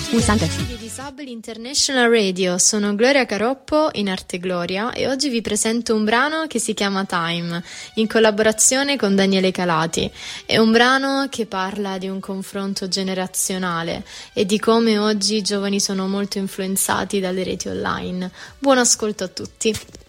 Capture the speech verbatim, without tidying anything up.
Pulsante. Amici di Disabili International Radio, sono Gloria Caroppo in Arte Gloria e oggi vi presento un brano che si chiama Time, in collaborazione con Daniele Calati. È un brano che parla di un confronto generazionale e di come oggi i giovani sono molto influenzati dalle reti online. Buon ascolto a tutti.